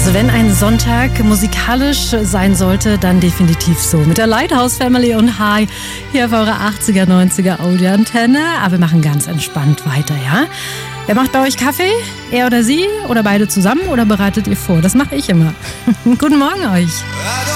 Also wenn ein Sonntag musikalisch sein sollte, dann definitiv so. Mit der Lighthouse Family und Hi hier auf eurer 80er, 90er Audio-Antenne. Aber wir machen ganz entspannt weiter, ja? Wer macht bei euch Kaffee? Er oder sie? Oder beide zusammen? Oder bereitet ihr vor? Das mache ich immer. Guten Morgen euch.